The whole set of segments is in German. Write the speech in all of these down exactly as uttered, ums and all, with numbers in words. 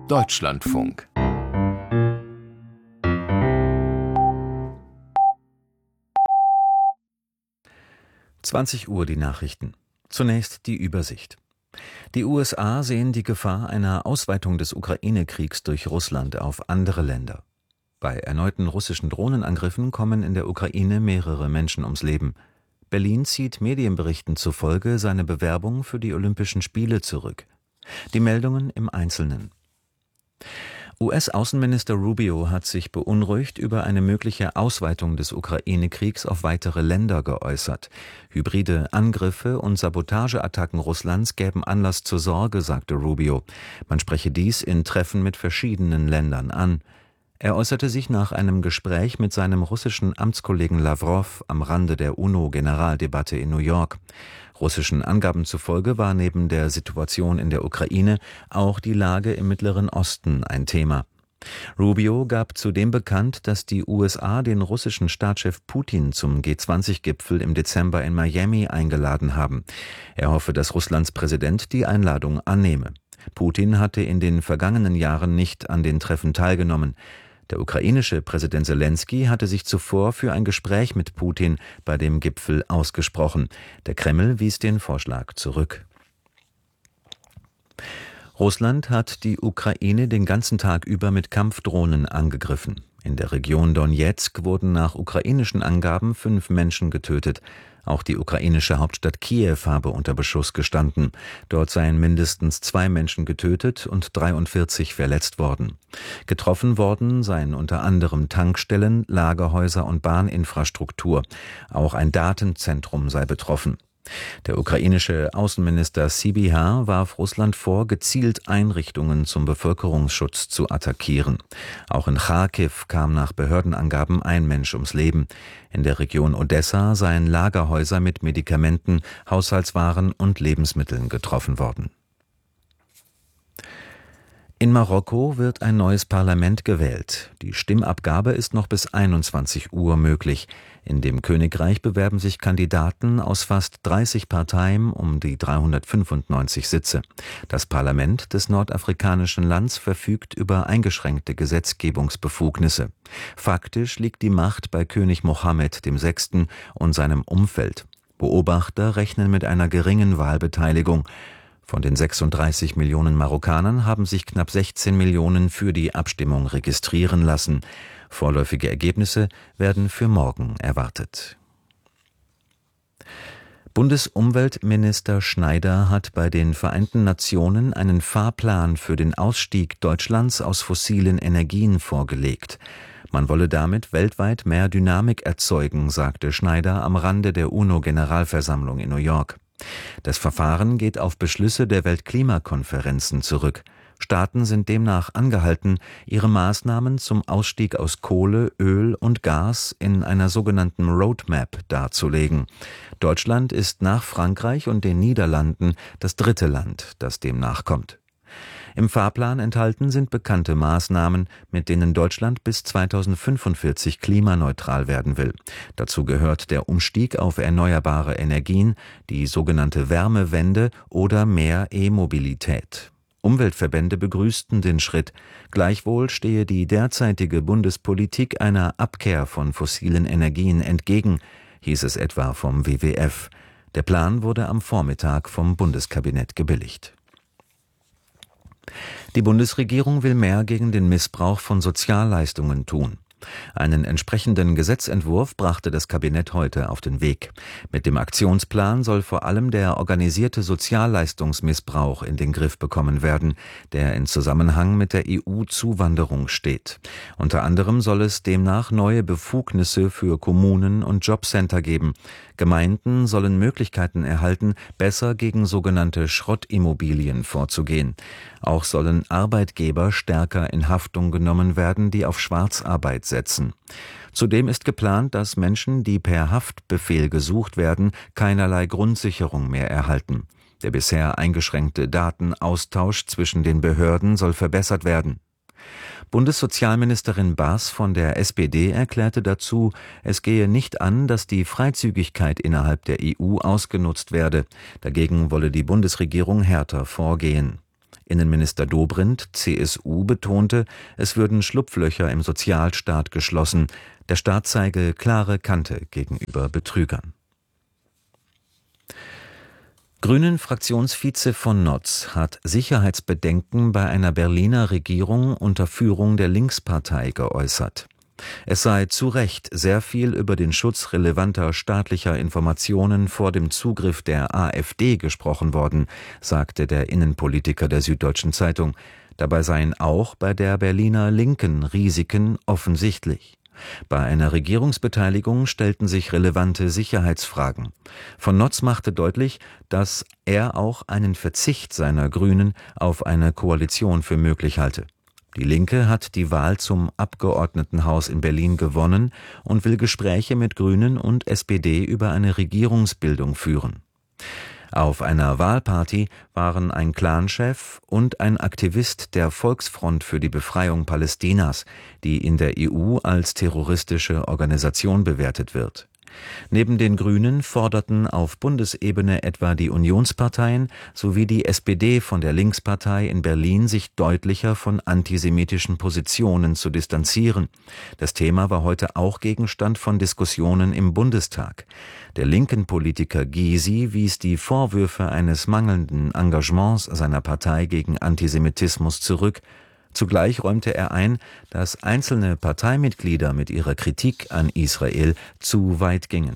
Deutschlandfunk. zwanzig Uhr die Nachrichten. Zunächst die Übersicht. Die U S A sehen die Gefahr einer Ausweitung des Ukraine-Kriegs durch Russland auf andere Länder. Bei erneuten russischen Drohnenangriffen kommen in der Ukraine mehrere Menschen ums Leben. Berlin zieht Medienberichten zufolge seine Bewerbung für die Olympischen Spiele zurück. Die Meldungen im Einzelnen. U S-Außenminister Rubio hat sich beunruhigt über eine mögliche Ausweitung des Ukraine-Kriegs auf weitere Länder geäußert. Hybride Angriffe und Sabotageattacken Russlands gäben Anlass zur Sorge, sagte Rubio. Man spreche dies in Treffen mit verschiedenen Ländern an. Er äußerte sich nach einem Gespräch mit seinem russischen Amtskollegen Lawrow am Rande der UNO-Generaldebatte in New York. Russischen Angaben zufolge war neben der Situation in der Ukraine auch die Lage im Mittleren Osten ein Thema. Rubio gab zudem bekannt, dass die U S A den russischen Staatschef Putin zum G zwanzig Gipfel im Dezember in Miami eingeladen haben. Er hoffe, dass Russlands Präsident die Einladung annehme. Putin hatte in den vergangenen Jahren nicht an den Treffen teilgenommen. Der ukrainische Präsident Selenskyj hatte sich zuvor für ein Gespräch mit Putin bei dem Gipfel ausgesprochen. Der Kreml wies den Vorschlag zurück. Russland hat die Ukraine den ganzen Tag über mit Kampfdrohnen angegriffen. In der Region Donezk wurden nach ukrainischen Angaben fünf Menschen getötet. Auch die ukrainische Hauptstadt Kiew habe unter Beschuss gestanden. Dort seien mindestens zwei Menschen getötet und dreiundvierzig verletzt worden. Getroffen worden seien unter anderem Tankstellen, Lagerhäuser und Bahninfrastruktur. Auch ein Datenzentrum sei betroffen. Der ukrainische Außenminister Sybiha warf Russland vor, gezielt Einrichtungen zum Bevölkerungsschutz zu attackieren. Auch in Charkiw kam nach Behördenangaben ein Mensch ums Leben. In der Region Odessa seien Lagerhäuser mit Medikamenten, Haushaltswaren und Lebensmitteln getroffen worden. In Marokko wird ein neues Parlament gewählt. Die Stimmabgabe ist noch bis einundzwanzig Uhr möglich. In dem Königreich bewerben sich Kandidaten aus fast dreißig Parteien um die dreihundertfünfundneunzig Sitze. Das Parlament des nordafrikanischen Landes verfügt über eingeschränkte Gesetzgebungsbefugnisse. Faktisch liegt die Macht bei König Mohammed der Sechste und seinem Umfeld. Beobachter rechnen mit einer geringen Wahlbeteiligung. Von den sechsunddreißig Millionen Marokkanern haben sich knapp sechzehn Millionen für die Abstimmung registrieren lassen. Vorläufige Ergebnisse werden für morgen erwartet. Bundesumweltminister Schneider hat bei den Vereinten Nationen einen Fahrplan für den Ausstieg Deutschlands aus fossilen Energien vorgelegt. Man wolle damit weltweit mehr Dynamik erzeugen, sagte Schneider am Rande der UNO-Generalversammlung in New York. Das Verfahren geht auf Beschlüsse der Weltklimakonferenzen zurück. Staaten sind demnach angehalten, ihre Maßnahmen zum Ausstieg aus Kohle, Öl und Gas in einer sogenannten Roadmap darzulegen. Deutschland ist nach Frankreich und den Niederlanden das dritte Land, das dem nachkommt. Im Fahrplan enthalten sind bekannte Maßnahmen, mit denen Deutschland bis zweitausendfünfundvierzig klimaneutral werden will. Dazu gehört der Umstieg auf erneuerbare Energien, die sogenannte Wärmewende oder mehr E-Mobilität. Umweltverbände begrüßten den Schritt. Gleichwohl stehe die derzeitige Bundespolitik einer Abkehr von fossilen Energien entgegen, hieß es etwa vom W W F. Der Plan wurde am Vormittag vom Bundeskabinett gebilligt. Die Bundesregierung will mehr gegen den Missbrauch von Sozialleistungen tun. Einen entsprechenden Gesetzentwurf brachte das Kabinett heute auf den Weg. Mit dem Aktionsplan soll vor allem der organisierte Sozialleistungsmissbrauch in den Griff bekommen werden, der in Zusammenhang mit der E U-Zuwanderung steht. Unter anderem soll es demnach neue Befugnisse für Kommunen und Jobcenter geben. Gemeinden sollen Möglichkeiten erhalten, besser gegen sogenannte Schrottimmobilien vorzugehen. Auch sollen Arbeitgeber stärker in Haftung genommen werden, die auf Schwarzarbeit setzen. Zudem ist geplant, dass Menschen, die per Haftbefehl gesucht werden, keinerlei Grundsicherung mehr erhalten. Der bisher eingeschränkte Datenaustausch zwischen den Behörden soll verbessert werden. Bundessozialministerin Baas von der S P D erklärte dazu, es gehe nicht an, dass die Freizügigkeit innerhalb der E U ausgenutzt werde. Dagegen wolle die Bundesregierung härter vorgehen. Innenminister Dobrindt, C S U, betonte, es würden Schlupflöcher im Sozialstaat geschlossen. Der Staat zeige klare Kante gegenüber Betrügern. Grünen-Fraktionsvize von Notz hat Sicherheitsbedenken bei einer Berliner Regierung unter Führung der Linkspartei geäußert. Es sei zu Recht sehr viel über den Schutz relevanter staatlicher Informationen vor dem Zugriff der AfD gesprochen worden, sagte der Innenpolitiker der Süddeutschen Zeitung. Dabei seien auch bei der Berliner Linken Risiken offensichtlich. Bei einer Regierungsbeteiligung stellten sich relevante Sicherheitsfragen. Von Notz machte deutlich, dass er auch einen Verzicht seiner Grünen auf eine Koalition für möglich halte. Die Linke hat die Wahl zum Abgeordnetenhaus in Berlin gewonnen und will Gespräche mit Grünen und S P D über eine Regierungsbildung führen. Auf einer Wahlparty waren ein Clanchef und ein Aktivist der Volksfront für die Befreiung Palästinas, die in der E U als terroristische Organisation bewertet wird. Neben den Grünen forderten auf Bundesebene etwa die Unionsparteien sowie die S P D von der Linkspartei in Berlin, sich deutlicher von antisemitischen Positionen zu distanzieren. Das Thema war heute auch Gegenstand von Diskussionen im Bundestag. Der linken Politiker Gysi wies die Vorwürfe eines mangelnden Engagements seiner Partei gegen Antisemitismus zurück. Zugleich räumte er ein, dass einzelne Parteimitglieder mit ihrer Kritik an Israel zu weit gingen.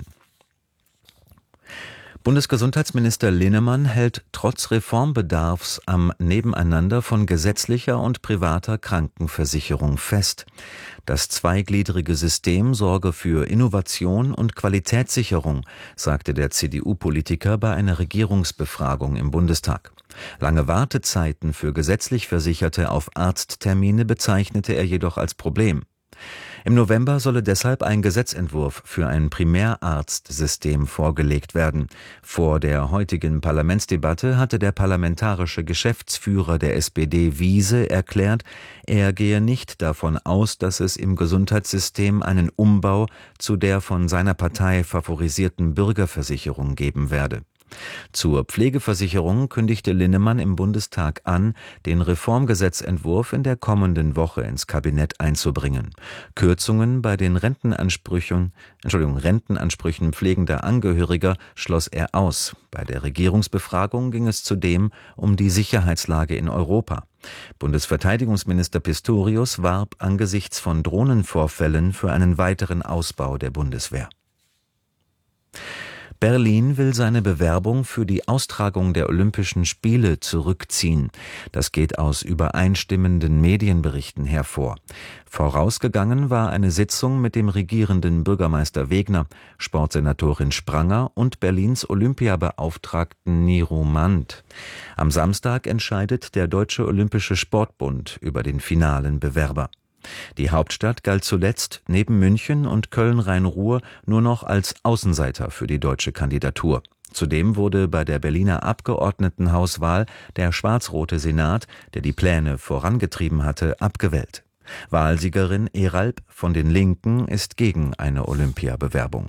Bundesgesundheitsminister Linnemann hält trotz Reformbedarfs am Nebeneinander von gesetzlicher und privater Krankenversicherung fest. Das zweigliedrige System sorge für Innovation und Qualitätssicherung, sagte der C D U-Politiker bei einer Regierungsbefragung im Bundestag. Lange Wartezeiten für gesetzlich Versicherte auf Arzttermine bezeichnete er jedoch als Problem. Im November solle deshalb ein Gesetzentwurf für ein Primärarztsystem vorgelegt werden. Vor der heutigen Parlamentsdebatte hatte der parlamentarische Geschäftsführer der S P D Wiese erklärt, er gehe nicht davon aus, dass es im Gesundheitssystem einen Umbau zu der von seiner Partei favorisierten Bürgerversicherung geben werde. Zur Pflegeversicherung kündigte Linnemann im Bundestag an, den Reformgesetzentwurf in der kommenden Woche ins Kabinett einzubringen. Kürzungen bei den Rentenansprüchen, Entschuldigung, Rentenansprüchen pflegender Angehöriger schloss er aus. Bei der Regierungsbefragung ging es zudem um die Sicherheitslage in Europa. Bundesverteidigungsminister Pistorius warb angesichts von Drohnenvorfällen für einen weiteren Ausbau der Bundeswehr. Berlin will seine Bewerbung für die Austragung der Olympischen Spiele zurückziehen. Das geht aus übereinstimmenden Medienberichten hervor. Vorausgegangen war eine Sitzung mit dem regierenden Bürgermeister Wegner, Sportsenatorin Spranger und Berlins Olympiabeauftragten Niro Mand. Am Samstag entscheidet der Deutsche Olympische Sportbund über den finalen Bewerber. Die Hauptstadt galt zuletzt neben München und Köln-Rhein-Ruhr nur noch als Außenseiter für die deutsche Kandidatur. Zudem wurde bei der Berliner Abgeordnetenhauswahl der schwarz-rote Senat, der die Pläne vorangetrieben hatte, abgewählt. Wahlsiegerin Eralb von den Linken ist gegen eine Olympiabewerbung.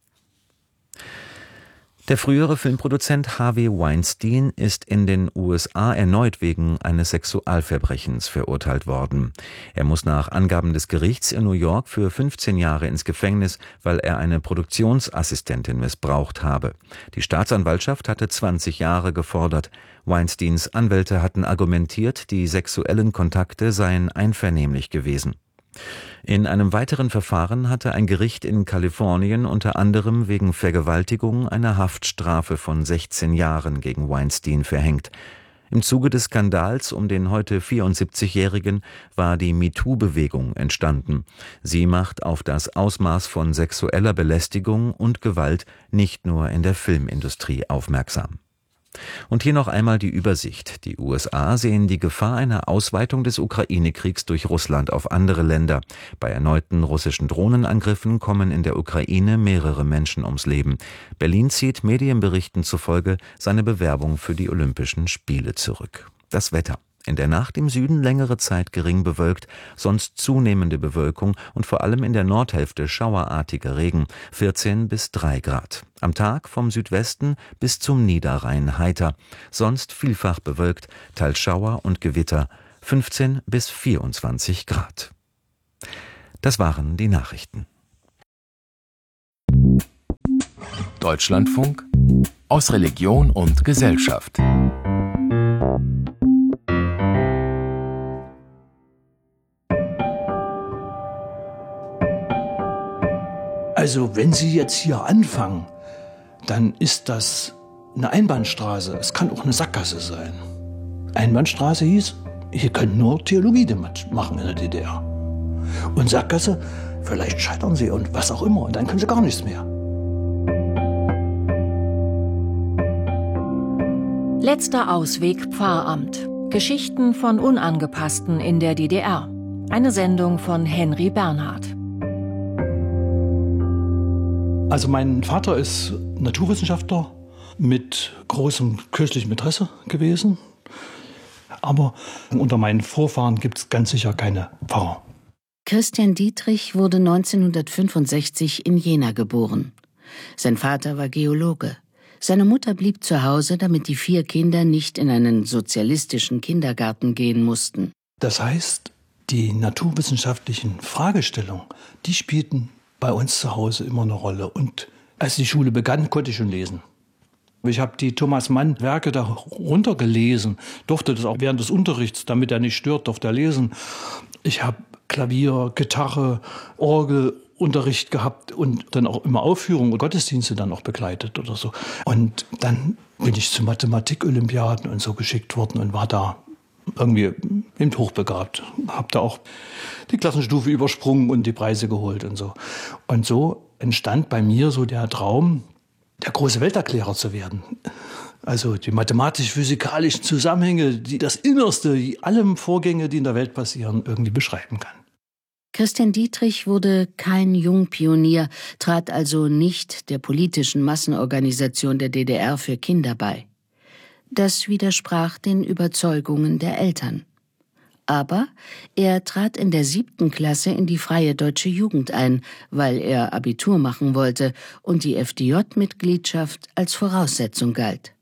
Der frühere Filmproduzent Harvey Weinstein ist in den U S A erneut wegen eines Sexualverbrechens verurteilt worden. Er muss nach Angaben des Gerichts in New York für fünfzehn Jahre ins Gefängnis, weil er eine Produktionsassistentin missbraucht habe. Die Staatsanwaltschaft hatte zwanzig Jahre gefordert. Weinsteins Anwälte hatten argumentiert, die sexuellen Kontakte seien einvernehmlich gewesen. In einem weiteren Verfahren hatte ein Gericht in Kalifornien unter anderem wegen Vergewaltigung eine Haftstrafe von sechzehn Jahren gegen Weinstein verhängt. Im Zuge des Skandals um den heute vierundsiebzigjährigen war die MeToo-Bewegung entstanden. Sie macht auf das Ausmaß von sexueller Belästigung und Gewalt nicht nur in der Filmindustrie aufmerksam. Und hier noch einmal die Übersicht. Die U S A sehen die Gefahr einer Ausweitung des Ukraine-Kriegs durch Russland auf andere Länder. Bei erneuten russischen Drohnenangriffen kommen in der Ukraine mehrere Menschen ums Leben. Berlin zieht Medienberichten zufolge seine Bewerbung für die Olympischen Spiele zurück. Das Wetter. In der Nacht im Süden längere Zeit gering bewölkt, sonst zunehmende Bewölkung und vor allem in der Nordhälfte schauerartiger Regen, vierzehn bis drei Grad. Am Tag vom Südwesten bis zum Niederrhein heiter, sonst vielfach bewölkt, teils Schauer und Gewitter, fünfzehn bis vierundzwanzig Grad. Das waren die Nachrichten. Deutschlandfunk aus Religion und Gesellschaft. Also wenn Sie jetzt hier anfangen, dann ist das eine Einbahnstraße. Es kann auch eine Sackgasse sein. Einbahnstraße hieß, hier können nur Theologie machen in der D D R. Und Sackgasse, vielleicht scheitern Sie und was auch immer. Und dann können Sie gar nichts mehr. Letzter Ausweg Pfarramt. Geschichten von Unangepassten in der D D R. Eine Sendung von Henry Bernhard. Also mein Vater ist Naturwissenschaftler mit großem kirchlichem Interesse gewesen. Aber unter meinen Vorfahren gibt es ganz sicher keine Pfarrer. Christian Dietrich wurde neunzehnhundertfünfundsechzig in Jena geboren. Sein Vater war Geologe. Seine Mutter blieb zu Hause, damit die vier Kinder nicht in einen sozialistischen Kindergarten gehen mussten. Das heißt, die naturwissenschaftlichen Fragestellungen, die spielten bei uns zu Hause immer eine Rolle. Und als die Schule begann, konnte ich schon lesen. Ich habe die Thomas Mann Werke da runtergelesen, durfte das auch während des Unterrichts, damit er nicht stört, durfte er lesen. Ich habe Klavier, Gitarre, Orgelunterricht gehabt und dann auch immer Aufführungen und Gottesdienste dann auch begleitet oder so. Und dann bin ich zu Mathematik-Olympiaden und so geschickt worden und war da irgendwie eben hochbegabt. Habe da auch die Klassenstufe übersprungen und die Preise geholt und so. Und so entstand bei mir so der Traum, der große Welterklärer zu werden. Also die mathematisch-physikalischen Zusammenhänge, die das Innerste, die alle Vorgänge, die in der Welt passieren, irgendwie beschreiben kann. Christian Dietrich wurde kein Jungpionier, trat also nicht der politischen Massenorganisation der D D R für Kinder bei. Das widersprach den Überzeugungen der Eltern. Aber er trat in der siebten Klasse in die Freie Deutsche Jugend ein, weil er Abitur machen wollte und die F D J-Mitgliedschaft als Voraussetzung galt.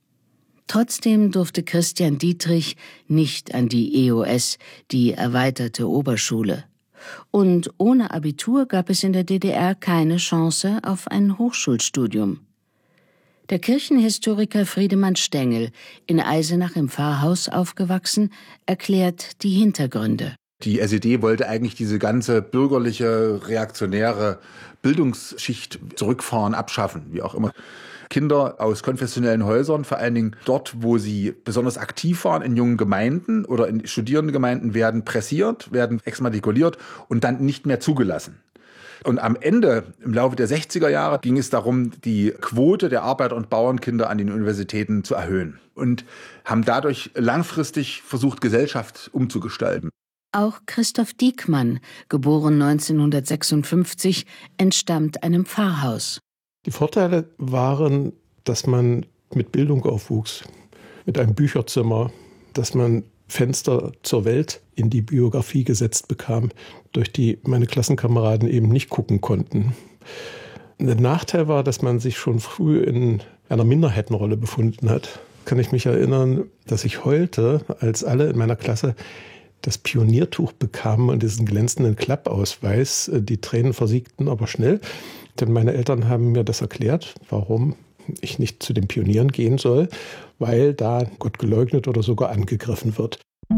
Trotzdem durfte Christian Dietrich nicht an die E O S, die erweiterte Oberschule. Und ohne Abitur gab es in der D D R keine Chance auf ein Hochschulstudium. Der Kirchenhistoriker Friedemann Stengel, in Eisenach im Pfarrhaus aufgewachsen, erklärt die Hintergründe. Die S E D wollte eigentlich diese ganze bürgerliche, reaktionäre Bildungsschicht zurückfahren, abschaffen, wie auch immer. Kinder aus konfessionellen Häusern, vor allen Dingen dort, wo sie besonders aktiv waren, in jungen Gemeinden oder in Studierendengemeinden, werden pressiert, werden exmatrikuliert und dann nicht mehr zugelassen. Und am Ende, im Laufe der sechziger Jahre, ging es darum, die Quote der Arbeiter- und Bauernkinder an den Universitäten zu erhöhen und haben dadurch langfristig versucht, Gesellschaft umzugestalten. Auch Christoph Diekmann, geboren neunzehnhundertsechsundfünfzig, entstammt einem Pfarrhaus. Die Vorteile waren, dass man mit Bildung aufwuchs, mit einem Bücherzimmer, dass man Fenster zur Welt in die Biografie gesetzt bekam, durch die meine Klassenkameraden eben nicht gucken konnten. Der Nachteil war, dass man sich schon früh in einer Minderheitenrolle befunden hat. Kann ich mich erinnern, dass ich heulte, als alle in meiner Klasse das Pioniertuch bekamen und diesen glänzenden Klappausweis. Die Tränen versiegten aber schnell, denn meine Eltern haben mir das erklärt, warum ich nicht zu den Pionieren gehen soll, weil da Gott geleugnet oder sogar angegriffen wird.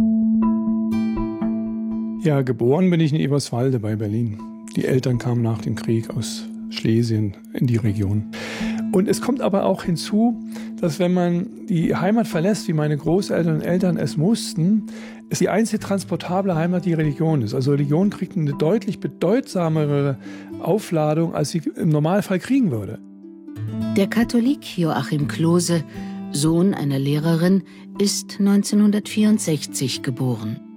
Ja, geboren bin ich in Eberswalde bei Berlin. Die Eltern kamen nach dem Krieg aus Schlesien in die Region. Und es kommt aber auch hinzu, dass wenn man die Heimat verlässt, wie meine Großeltern und Eltern es mussten, ist die einzige transportable Heimat die Religion ist. Also Religion kriegt eine deutlich bedeutsamere Aufladung, als sie im Normalfall kriegen würde. Der Katholik Joachim Klose, Sohn einer Lehrerin, ist neunzehnhundertvierundsechzig geboren.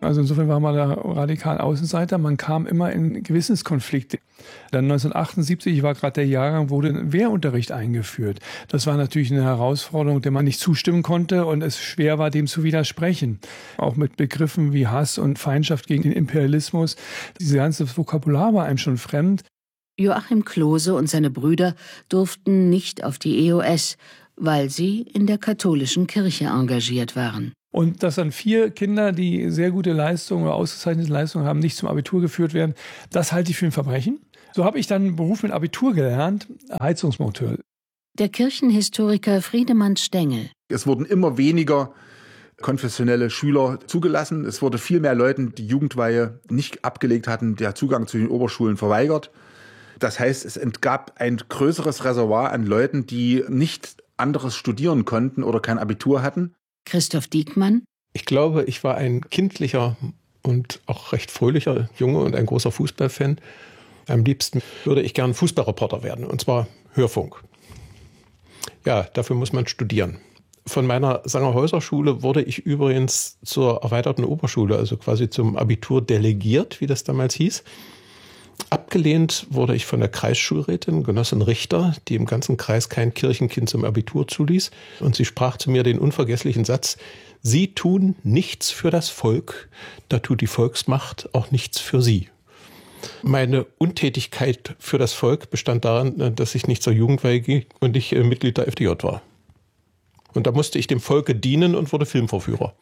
Also insofern war man da radikal Außenseiter. Man kam immer in Gewissenskonflikte. Dann neunzehnhundertachtundsiebzig war gerade der Jahrgang, wurde Wehrunterricht eingeführt. Das war natürlich eine Herausforderung, der man nicht zustimmen konnte und es schwer war, dem zu widersprechen. Auch mit Begriffen wie Hass und Feindschaft gegen den Imperialismus. Dieses ganze Vokabular war einem schon fremd. Joachim Klose und seine Brüder durften nicht auf die E O S, weil sie in der katholischen Kirche engagiert waren. Und dass dann vier Kinder, die sehr gute Leistungen oder ausgezeichnete Leistungen haben, nicht zum Abitur geführt werden, das halte ich für ein Verbrechen. So habe ich dann einen Beruf mit Abitur gelernt, Heizungsmonteur. Der Kirchenhistoriker Friedemann Stengel. Es wurden immer weniger konfessionelle Schüler zugelassen. Es wurde viel mehr Leuten, die Jugendweihe nicht abgelegt hatten, der Zugang zu den Oberschulen verweigert. Das heißt, es entgab ein größeres Reservoir an Leuten, die nicht anderes studieren konnten oder kein Abitur hatten. Christoph Diekmann. Ich glaube, ich war ein kindlicher und auch recht fröhlicher Junge und ein großer Fußballfan. Am liebsten würde ich gern Fußballreporter werden, und zwar Hörfunk. Ja, dafür muss man studieren. Von meiner Sangerhäuser-Schule wurde ich übrigens zur erweiterten Oberschule, also quasi zum Abitur delegiert, wie das damals hieß. Abgelehnt wurde ich von der Kreisschulrätin, Genossin Richter, die im ganzen Kreis kein Kirchenkind zum Abitur zuließ. Und sie sprach zu mir den unvergesslichen Satz: Sie tun nichts für das Volk, da tut die Volksmacht auch nichts für sie. Meine Untätigkeit für das Volk bestand darin, dass ich nicht zur Jugendweihe ging und ich Mitglied der F D J war. Und da musste ich dem Volke dienen und wurde Filmvorführer.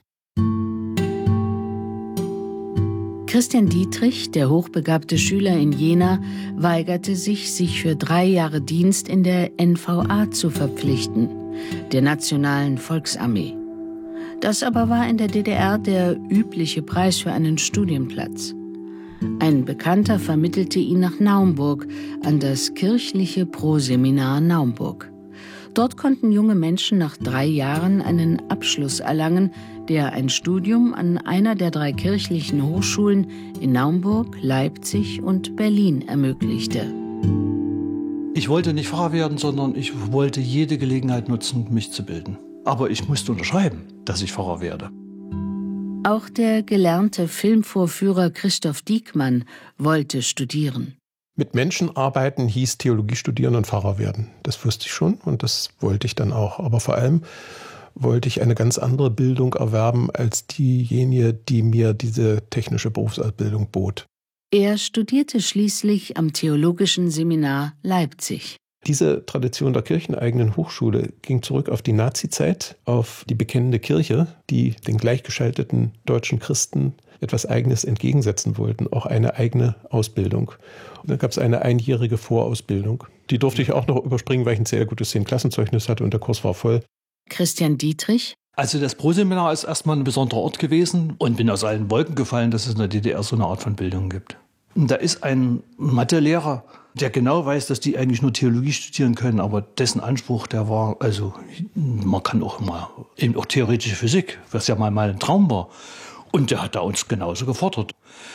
Christian Dietrich, der hochbegabte Schüler in Jena, weigerte sich, sich für drei Jahre Dienst in der N V A zu verpflichten, der Nationalen Volksarmee. Das aber war in der D D R der übliche Preis für einen Studienplatz. Ein Bekannter vermittelte ihn nach Naumburg, an das kirchliche Proseminar Naumburg. Dort konnten junge Menschen nach drei Jahren einen Abschluss erlangen, der ein Studium an einer der drei kirchlichen Hochschulen in Naumburg, Leipzig und Berlin ermöglichte. Ich wollte nicht Pfarrer werden, sondern ich wollte jede Gelegenheit nutzen, mich zu bilden. Aber ich musste unterschreiben, dass ich Pfarrer werde. Auch der gelernte Filmvorführer Christoph Diekmann wollte studieren. Mit Menschen arbeiten hieß Theologie studieren und Pfarrer werden. Das wusste ich schon und das wollte ich dann auch. Aber vor allem wollte ich eine ganz andere Bildung erwerben als diejenige, die mir diese technische Berufsausbildung bot. Er studierte schließlich am Theologischen Seminar Leipzig. Diese Tradition der kircheneigenen Hochschule ging zurück auf die Nazizeit, auf die bekennende Kirche, die den gleichgeschalteten deutschen Christen etwas Eigenes entgegensetzen wollten, auch eine eigene Ausbildung. Und dann gab es eine einjährige Vorausbildung. Die durfte ich auch noch überspringen, weil ich ein sehr gutes Zehn-Klassenzeugnis hatte und der Kurs war voll. Christian Dietrich. Also das Proseminar ist erstmal ein besonderer Ort gewesen und bin aus allen Wolken gefallen, dass es in der D D R so eine Art von Bildung gibt. Und da ist ein Mathelehrer, der genau weiß, dass die eigentlich nur Theologie studieren können, aber dessen Anspruch, der war, also man kann auch mal, eben auch theoretische Physik, was ja mal, mal ein Traum war. Und der hat da uns genauso gefordert.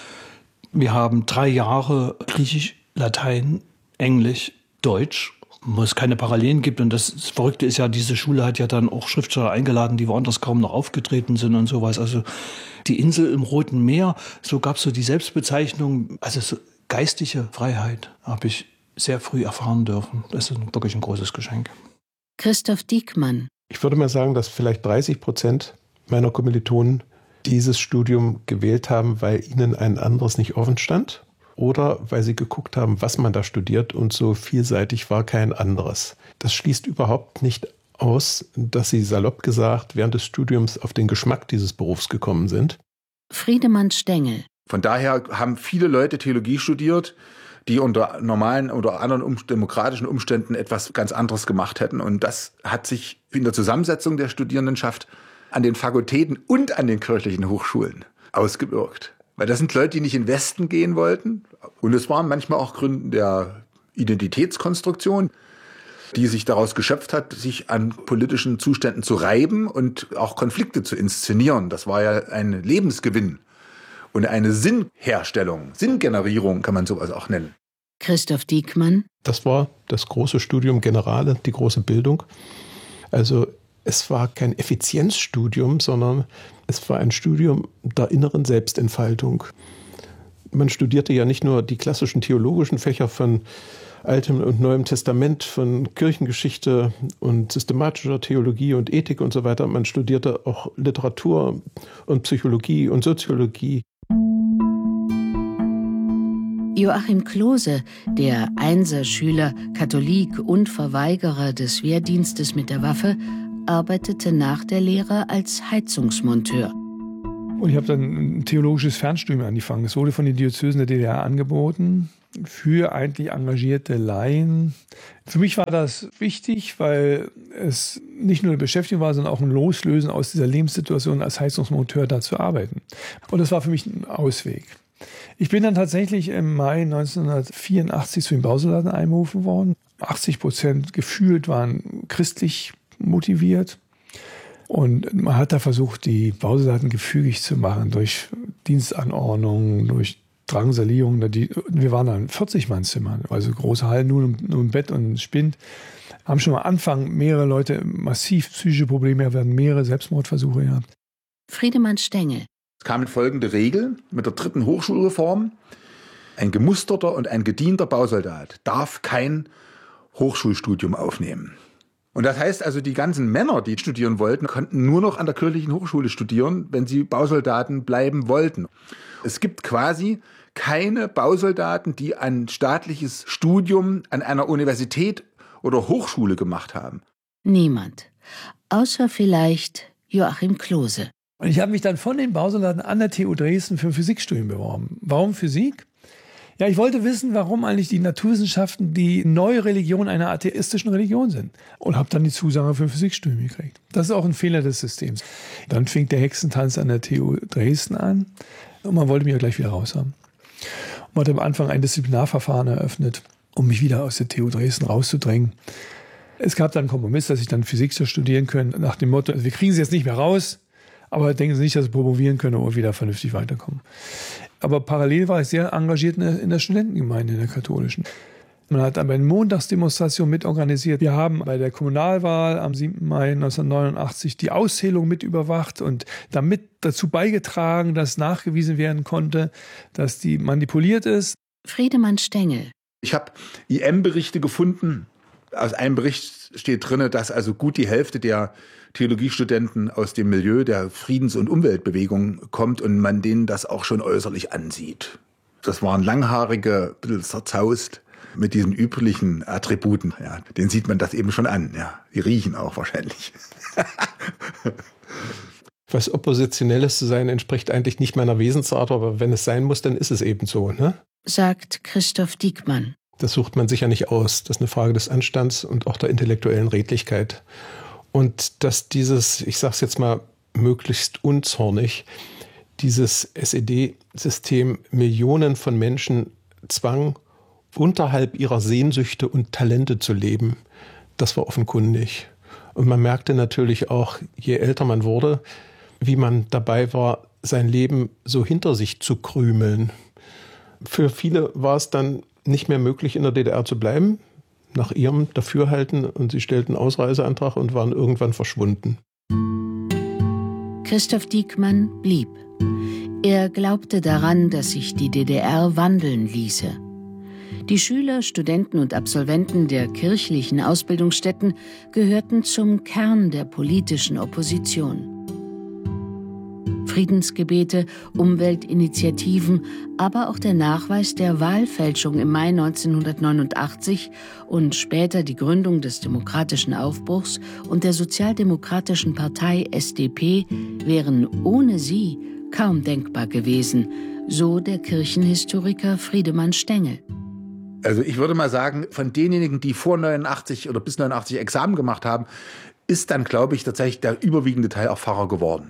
Wir haben drei Jahre Griechisch, Latein, Englisch, Deutsch, wo es keine Parallelen gibt. Und das, das Verrückte ist ja, diese Schule hat ja dann auch Schriftsteller eingeladen, die woanders kaum noch aufgetreten sind und sowas. Also die Insel im Roten Meer, so gab es so die Selbstbezeichnung, also so geistige Freiheit habe ich sehr früh erfahren dürfen. Das ist wirklich ein großes Geschenk. Christoph Diekmann. Ich würde mal sagen, dass vielleicht dreißig Prozent meiner Kommilitonen dieses Studium gewählt haben, weil ihnen ein anderes nicht offen stand oder weil sie geguckt haben, was man da studiert und so vielseitig war kein anderes. Das schließt überhaupt nicht aus, dass sie salopp gesagt während des Studiums auf den Geschmack dieses Berufs gekommen sind. Friedemann Stengel. Von daher haben viele Leute Theologie studiert, die unter normalen oder anderen um, demokratischen Umständen etwas ganz anderes gemacht hätten. Und das hat sich in der Zusammensetzung der Studierendenschaft an den Fakultäten und an den kirchlichen Hochschulen ausgewirkt. Weil das sind Leute, die nicht in den Westen gehen wollten. Und es waren manchmal auch Gründe der Identitätskonstruktion, die sich daraus geschöpft hat, sich an politischen Zuständen zu reiben und auch Konflikte zu inszenieren. Das war ja ein Lebensgewinn und eine Sinnherstellung, Sinngenerierung kann man sowas auch nennen. Christoph Diekmann. Das war das große Studium Generale, die große Bildung. Also es war kein Effizienzstudium, sondern Es war ein Studium der inneren Selbstentfaltung. Man studierte ja nicht nur die klassischen theologischen Fächer von Altem und Neuem Testament, von Kirchengeschichte und systematischer Theologie und Ethik und so weiter. Man studierte auch Literatur und Psychologie und Soziologie. Joachim Klose, der Einserschüler, Katholik und Verweigerer des Wehrdienstes mit der Waffe, arbeitete nach der Lehre als Heizungsmonteur. Und ich habe dann ein theologisches Fernstudium angefangen. Es wurde von den Diözesen der D D R angeboten für eigentlich engagierte Laien. Für mich war das wichtig, weil es nicht nur eine Beschäftigung war, sondern auch ein Loslösen aus dieser Lebenssituation als Heizungsmonteur da zu arbeiten. Und das war für mich ein Ausweg. Ich bin dann tatsächlich im Mai neunzehnhundertvierundachtzig zu den Bausoldaten einberufen worden. achtzig Prozent gefühlt waren christlich motiviert. Und man hat da versucht, die Bausoldaten gefügig zu machen durch Dienstanordnungen, durch Drangsalierung. Wir waren da in vierzig-Mann-Zimmern, also große Hallen, nur, nur ein Bett und ein Spind. Haben schon am Anfang mehrere Leute massiv psychische Probleme, werden mehrere Selbstmordversuche gehabt. Friedemann Stengel. Es kam folgende Regel mit der dritten Hochschulreform. Ein gemusterter und ein gedienter Bausoldat darf kein Hochschulstudium aufnehmen. Und das heißt also, die ganzen Männer, die studieren wollten, konnten nur noch an der kirchlichen Hochschule studieren, wenn sie Bausoldaten bleiben wollten. Es gibt quasi keine Bausoldaten, die ein staatliches Studium an einer Universität oder Hochschule gemacht haben. Niemand. Außer vielleicht Joachim Klose. Und ich habe mich dann von den Bausoldaten an der T U Dresden für ein Physikstudium beworben. Warum Physik? Ja, ich wollte wissen, warum eigentlich die Naturwissenschaften die neue Religion einer atheistischen Religion sind. Und habe dann die Zusage für ein Physikstudium gekriegt. Das ist auch ein Fehler des Systems. Dann fing der Hexentanz an der T U Dresden an. Und man wollte mich ja gleich wieder raus haben. Und man hat am Anfang ein Disziplinarverfahren eröffnet, um mich wieder aus der T U Dresden rauszudrängen. Es gab dann einen Kompromiss, dass ich dann Physik zu studieren können, nach dem Motto, wir kriegen sie jetzt nicht mehr raus, aber denken Sie nicht, dass Sie promovieren können und wieder vernünftig weiterkommen. Aber parallel war ich sehr engagiert in der Studentengemeinde, in der katholischen. Man hat dann bei den Montagsdemonstrationen mitorganisiert. Wir haben bei der Kommunalwahl am siebten Mai neunzehnhundertneunundachtzig die Auszählung mit überwacht und damit dazu beigetragen, dass nachgewiesen werden konnte, dass die manipuliert ist. Friedemann Stengel. Ich habe I M-Berichte gefunden. Aus einem Bericht steht drin, dass also gut die Hälfte der Theologiestudenten aus dem Milieu der Friedens- und Umweltbewegung kommt und man denen das auch schon äußerlich ansieht. Das waren langhaarige, ein bisschen zerzaust mit diesen üblichen Attributen. Ja, denen sieht man das eben schon an. Ja, die riechen auch wahrscheinlich. Was Oppositionelles zu sein, entspricht eigentlich nicht meiner Wesensart, aber wenn es sein muss, dann ist es eben so, ne? Sagt Christoph Diekmann. Das sucht man sicher nicht aus. Das ist eine Frage des Anstands und auch der intellektuellen Redlichkeit. Und dass dieses, ich sage es jetzt mal möglichst unzornig, dieses S E D-System Millionen von Menschen zwang, unterhalb ihrer Sehnsüchte und Talente zu leben, das war offenkundig. Und man merkte natürlich auch, je älter man wurde, wie man dabei war, sein Leben so hinter sich zu krümeln. Für viele war es dann nicht mehr möglich, in der D D R zu bleiben, nach ihrem Dafürhalten, und sie stellten Ausreiseantrag und waren irgendwann verschwunden. Christoph Diekmann blieb. Er glaubte daran, dass sich die D D R wandeln ließe. Die Schüler, Studenten und Absolventen der kirchlichen Ausbildungsstätten gehörten zum Kern der politischen Opposition. Friedensgebete, Umweltinitiativen, aber auch der Nachweis der Wahlfälschung im Mai neunzehnhundertneunundachtzig und später die Gründung des Demokratischen Aufbruchs und der Sozialdemokratischen Partei S D P wären ohne sie kaum denkbar gewesen, so der Kirchenhistoriker Friedemann Stengel. Also ich würde mal sagen, von denjenigen, die vor neunundachtzig oder bis neunundachtzig Examen gemacht haben, ist dann, glaube ich, tatsächlich der überwiegende Teil auch Pfarrer geworden.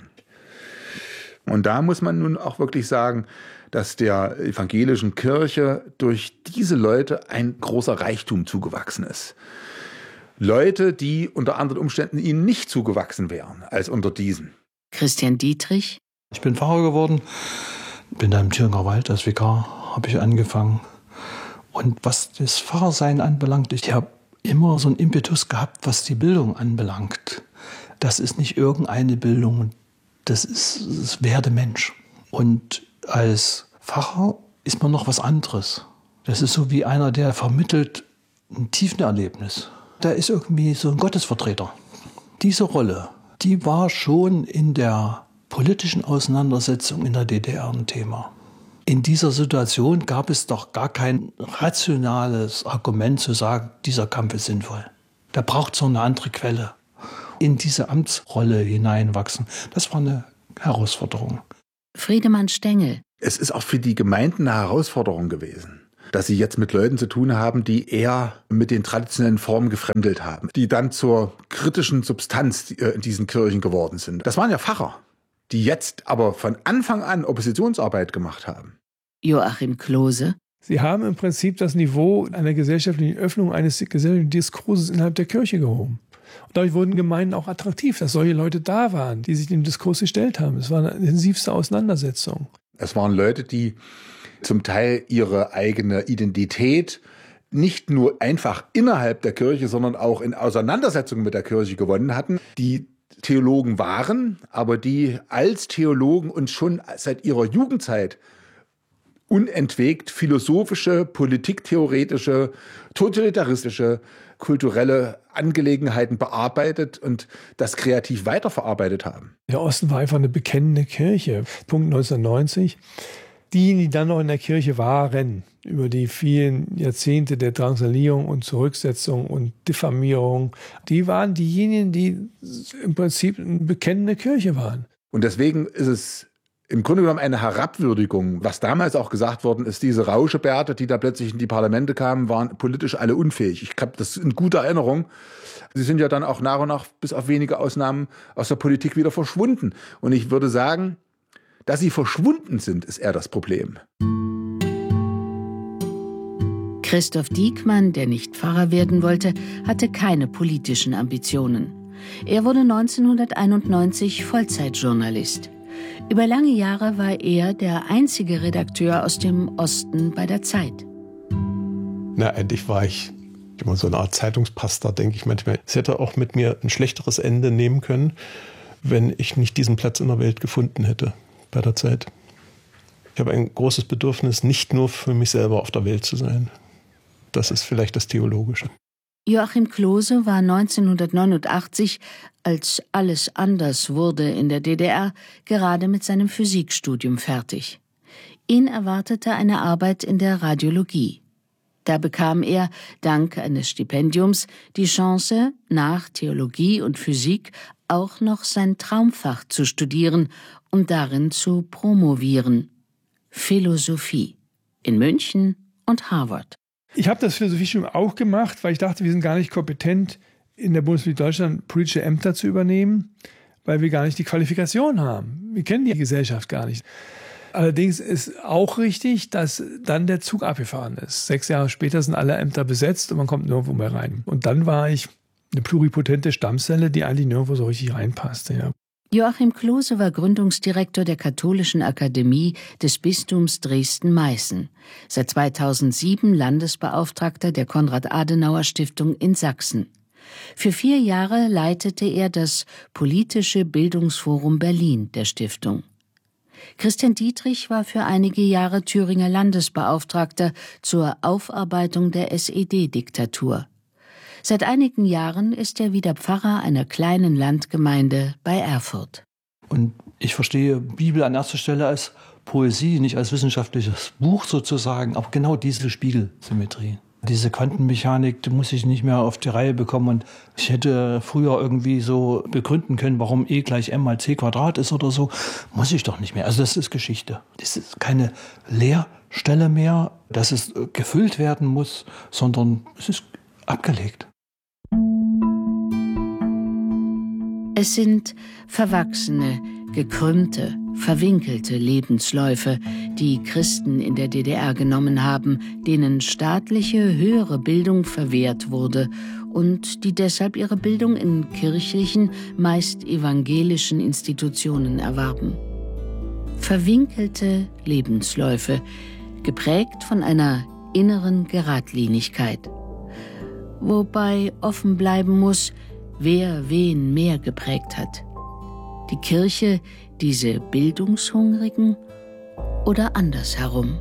Und da muss man nun auch wirklich sagen, dass der evangelischen Kirche durch diese Leute ein großer Reichtum zugewachsen ist. Leute, die unter anderen Umständen ihnen nicht zugewachsen wären als unter diesen. Christian Dietrich. Ich bin Pfarrer geworden, bin da im Thüringer Wald als Vikar, habe ich angefangen. Und was das Pfarrersein anbelangt, ich habe immer so einen Impetus gehabt, was die Bildung anbelangt. Das ist nicht irgendeine Bildung. das ist das werde Mensch. Und als Pfarrer ist man noch was anderes. Das ist so wie einer, der vermittelt ein Tiefenerlebnis. Da ist irgendwie so ein Gottesvertreter. Diese Rolle, die war schon in der politischen Auseinandersetzung in der D D R ein Thema. In dieser Situation gab es doch gar kein rationales Argument zu sagen, dieser Kampf ist sinnvoll. Da braucht es noch eine andere Quelle. In diese Amtsrolle hineinwachsen, das war eine Herausforderung. Friedemann Stengel. Es ist auch für die Gemeinden eine Herausforderung gewesen, dass sie jetzt mit Leuten zu tun haben, die eher mit den traditionellen Formen gefremdelt haben, die dann zur kritischen Substanz in diesen Kirchen geworden sind. Das waren ja Pfarrer, die jetzt aber von Anfang an Oppositionsarbeit gemacht haben. Joachim Klose. Sie haben im Prinzip das Niveau einer gesellschaftlichen Öffnung, eines gesellschaftlichen Diskurses innerhalb der Kirche gehoben. Und dadurch wurden Gemeinden auch attraktiv, dass solche Leute da waren, die sich dem Diskurs gestellt haben. Es war eine intensivste Auseinandersetzung. Es waren Leute, die zum Teil ihre eigene Identität nicht nur einfach innerhalb der Kirche, sondern auch in Auseinandersetzungen mit der Kirche gewonnen hatten, die Theologen waren, aber die als Theologen und schon seit ihrer Jugendzeit unentwegt philosophische, politiktheoretische, totalitaristische, kulturelle Angelegenheiten bearbeitet und das kreativ weiterverarbeitet haben. Der Osten war einfach eine bekennende Kirche. Punkt neunzehnhundertneunzig. Diejenigen, die dann noch in der Kirche waren, über die vielen Jahrzehnte der Drangsalierung und Zurücksetzung und Diffamierung, die waren diejenigen, die im Prinzip eine bekennende Kirche waren. Und deswegen ist es im Grunde genommen eine Herabwürdigung, was damals auch gesagt worden ist, diese Rauschebärte, die da plötzlich in die Parlamente kamen, waren politisch alle unfähig. Ich habe das in guter Erinnerung. Sie sind ja dann auch nach und nach, bis auf wenige Ausnahmen, aus der Politik wieder verschwunden. Und ich würde sagen, dass sie verschwunden sind, ist eher das Problem. Christoph Diekmann, der nicht Pfarrer werden wollte, hatte keine politischen Ambitionen. Er wurde neunzehnhunderteinundneunzig Vollzeitjournalist. Über lange Jahre war er der einzige Redakteur aus dem Osten bei der Zeit. Na, endlich war ich immer so eine Art Zeitungspastor, denke ich manchmal. Es hätte auch mit mir ein schlechteres Ende nehmen können, wenn ich nicht diesen Platz in der Welt gefunden hätte bei der Zeit. Ich habe ein großes Bedürfnis, nicht nur für mich selber auf der Welt zu sein. Das ist vielleicht das Theologische. Joachim Klose war neunzehnhundertneunundachtzig, als alles anders wurde in der D D R, gerade mit seinem Physikstudium fertig. Ihn erwartete eine Arbeit in der Radiologie. Da bekam er, dank eines Stipendiums, die Chance, nach Theologie und Physik auch noch sein Traumfach zu studieren und darin zu promovieren. Philosophie. In München und Harvard. Ich habe das Philosophiestudium auch gemacht, weil ich dachte, wir sind gar nicht kompetent, in der Bundesrepublik Deutschland politische Ämter zu übernehmen, weil wir gar nicht die Qualifikation haben. Wir kennen die Gesellschaft gar nicht. Allerdings ist auch richtig, dass dann der Zug abgefahren ist. Sechs Jahre später sind alle Ämter besetzt und man kommt nirgendwo mehr rein. Und dann war ich eine pluripotente Stammzelle, die eigentlich nirgendwo so richtig reinpasste. Ja. Joachim Klose war Gründungsdirektor der Katholischen Akademie des Bistums Dresden-Meißen. Seit zweitausendsieben Landesbeauftragter der Konrad-Adenauer-Stiftung in Sachsen. Für vier Jahre leitete er das Politische Bildungsforum Berlin der Stiftung. Christian Dietrich war für einige Jahre Thüringer Landesbeauftragter zur Aufarbeitung der S E D-Diktatur. Seit einigen Jahren ist er wieder Pfarrer einer kleinen Landgemeinde bei Erfurt. Und ich verstehe Bibel an erster Stelle als Poesie, nicht als wissenschaftliches Buch sozusagen, aber genau diese Spiegelsymmetrie. Diese Quantenmechanik, die muss ich nicht mehr auf die Reihe bekommen. Und ich hätte früher irgendwie so begründen können, warum E gleich m mal c Quadrat ist oder so. Muss ich doch nicht mehr. Also das ist Geschichte. Das ist keine Leerstelle mehr, dass es gefüllt werden muss, sondern es ist abgelegt. Es sind verwachsene, gekrümmte, verwinkelte Lebensläufe, die Christen in der D D R genommen haben, denen staatliche höhere Bildung verwehrt wurde und die deshalb ihre Bildung in kirchlichen, meist evangelischen Institutionen erwarben. Verwinkelte Lebensläufe, geprägt von einer inneren Geradlinigkeit. Wobei offen bleiben muss, wer wen mehr geprägt hat. Die Kirche, Diese Bildungshungrigen oder andersherum?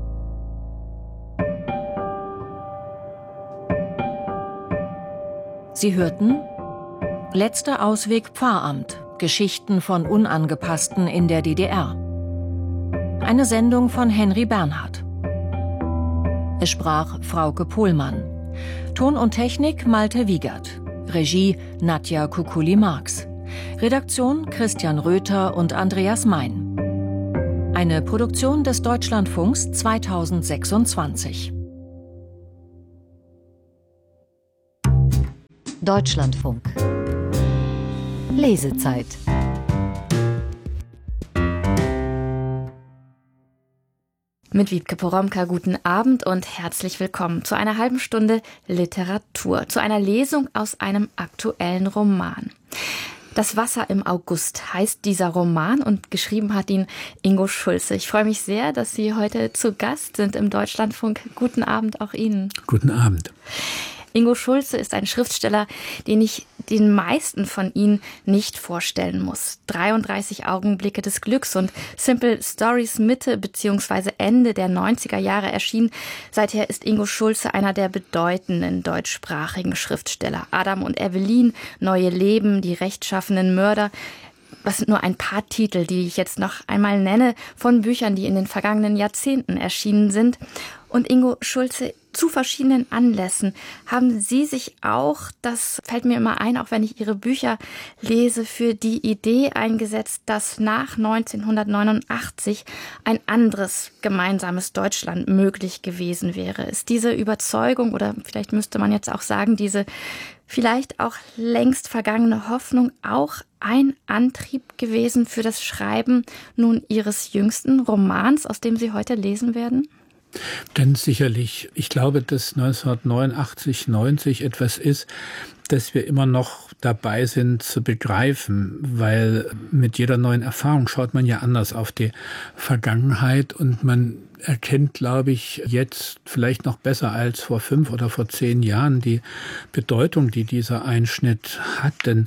Sie hörten Letzter Ausweg Pfarramt. Geschichten von Unangepassten in der D D R. Eine Sendung von Henry Bernhard. Es sprach Frauke Pohlmann. Ton und Technik Malte Wiegert. Regie Nadja Kukuli-Marx. Redaktion Christian Röther und Andreas Mein. Eine Produktion des Deutschlandfunks zweitausendsechsundzwanzig. Deutschlandfunk. Lesezeit. Mit Wiebke Poromka guten Abend und herzlich willkommen zu einer halben Stunde Literatur, zu einer Lesung aus einem aktuellen Roman. Das Wasser im August heißt dieser Roman und geschrieben hat ihn Ingo Schulze. Ich freue mich sehr, dass Sie heute zu Gast sind im Deutschlandfunk. Guten Abend auch Ihnen. Guten Abend. Ingo Schulze ist ein Schriftsteller, den ich den meisten von Ihnen nicht vorstellen muss. dreiunddreißig Augenblicke des Glücks und Simple Stories Mitte bzw. Ende der neunziger Jahre erschienen. Seither ist Ingo Schulze einer der bedeutenden deutschsprachigen Schriftsteller. Adam und Evelyn, Neue Leben, Die rechtschaffenen Mörder. Das sind nur ein paar Titel, die ich jetzt noch einmal nenne, von Büchern, die in den vergangenen Jahrzehnten erschienen sind. Und Ingo Schulze, zu verschiedenen Anlässen haben Sie sich auch, das fällt mir immer ein, auch wenn ich Ihre Bücher lese, für die Idee eingesetzt, dass nach neunzehnhundertneunundachtzig ein anderes gemeinsames Deutschland möglich gewesen wäre. Ist diese Überzeugung, oder vielleicht müsste man jetzt auch sagen, diese vielleicht auch längst vergangene Hoffnung auch ein Antrieb gewesen für das Schreiben nun Ihres jüngsten Romans, aus dem Sie heute lesen werden? Ganz sicherlich. Ich glaube, dass neunzehnhundertneunundachtzig, neunzig etwas ist, dass wir immer noch dabei sind zu begreifen, weil mit jeder neuen Erfahrung schaut man ja anders auf die Vergangenheit und man erkennt, glaube ich, jetzt vielleicht noch besser als vor fünf oder vor zehn Jahren die Bedeutung, die dieser Einschnitt hat. Denn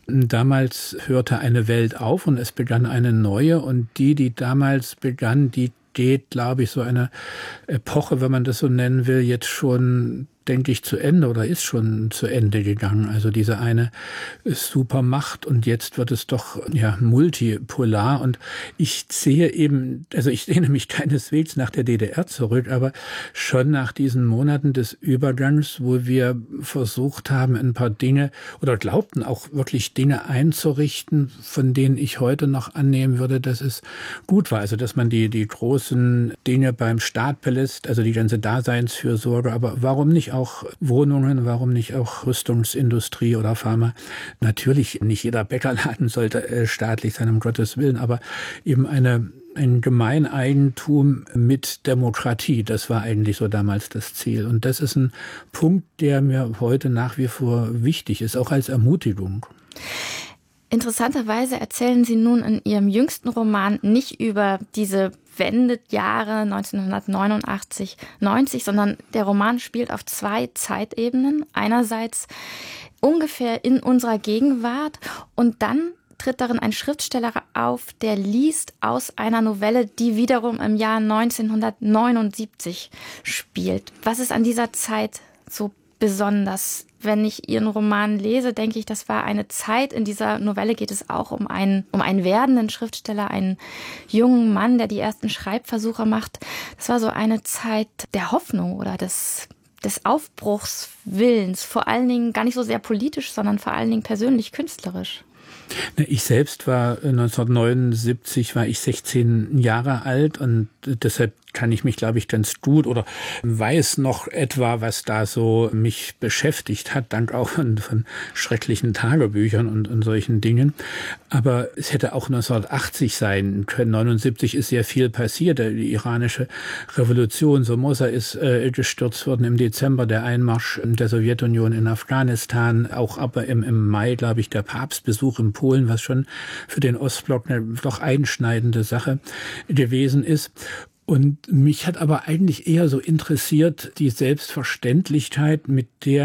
damals hörte eine Welt auf und es begann eine neue und die, die damals begann, die geht, glaube ich, so eine Epoche, wenn man das so nennen will, jetzt schon, denke ich, zu Ende oder ist schon zu Ende gegangen. Also diese eine Supermacht und jetzt wird es doch ja multipolar und ich sehe eben, also ich sehne mich keineswegs nach der D D R zurück, aber schon nach diesen Monaten des Übergangs, wo wir versucht haben, ein paar Dinge oder glaubten auch wirklich Dinge einzurichten, von denen ich heute noch annehmen würde, dass es gut war. Also dass man die, die großen Dinge beim Staat belässt, also die ganze Daseinsfürsorge, aber warum nicht auch Wohnungen, warum nicht auch Rüstungsindustrie oder Pharma? Natürlich, nicht jeder Bäckerladen sollte äh, staatlich sein, um Gottes Willen, aber eben eine, ein Gemeineigentum mit Demokratie, das war eigentlich so damals das Ziel. Und das ist ein Punkt, der mir heute nach wie vor wichtig ist, auch als Ermutigung. Interessanterweise erzählen Sie nun in Ihrem jüngsten Roman nicht über diese Wendejahre neunzehnhundertneunundachtzig, neunzig, sondern der Roman spielt auf zwei Zeitebenen. Einerseits ungefähr in unserer Gegenwart und dann tritt darin ein Schriftsteller auf, der liest aus einer Novelle, die wiederum im Jahr neunzehnhundertneunundsiebzig spielt. Was ist an dieser Zeit so besonders? Wenn ich Ihren Roman lese, denke ich, das war eine Zeit. In dieser Novelle geht es auch um einen, um einen werdenden Schriftsteller, einen jungen Mann, der die ersten Schreibversuche macht. Das war so eine Zeit der Hoffnung oder des, des Aufbruchswillens. Vor allen Dingen gar nicht so sehr politisch, sondern vor allen Dingen persönlich künstlerisch. Ich selbst war neunzehnhundertneunundsiebzig, war ich sechzehn Jahre alt und deshalb kann ich mich, glaube ich, ganz gut oder weiß noch etwa, was da so mich beschäftigt hat, dank auch von, von schrecklichen Tagebüchern und, und solchen Dingen. Aber es hätte auch neunzehnhundertachtzig sein können. neunundsiebzig ist sehr viel passiert. Die iranische Revolution, Somoza ist äh, gestürzt worden im Dezember, der Einmarsch der Sowjetunion in Afghanistan, auch aber im, im Mai, glaube ich, der Papstbesuch in Polen, was schon für den Ostblock eine doch einschneidende Sache gewesen ist. Und mich hat aber eigentlich eher so interessiert die Selbstverständlichkeit, mit der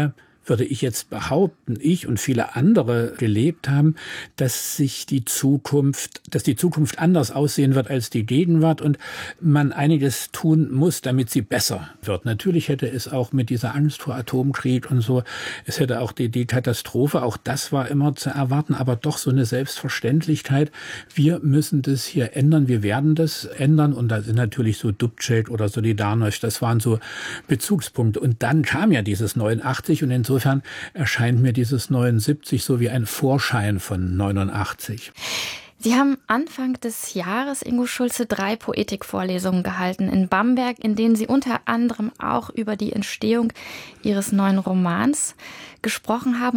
würde ich jetzt behaupten, ich und viele andere gelebt haben, dass sich die Zukunft, dass die Zukunft anders aussehen wird als die Gegenwart und man einiges tun muss, damit sie besser wird. Natürlich hätte es auch mit dieser Angst vor Atomkrieg und so, es hätte auch die, die Katastrophe, auch das war immer zu erwarten, aber doch so eine Selbstverständlichkeit. Wir müssen das hier ändern, wir werden das ändern und da sind natürlich so Dubček oder Solidarność, das waren so Bezugspunkte. Und dann kam ja dieses neunundachtzig und insofern erscheint mir dieses neunundsiebzig so wie ein Vorschein von neunundachtzig. Sie haben Anfang des Jahres, Ingo Schulze, drei Poetikvorlesungen gehalten in Bamberg, in denen Sie unter anderem auch über die Entstehung Ihres neuen Romans gesprochen haben.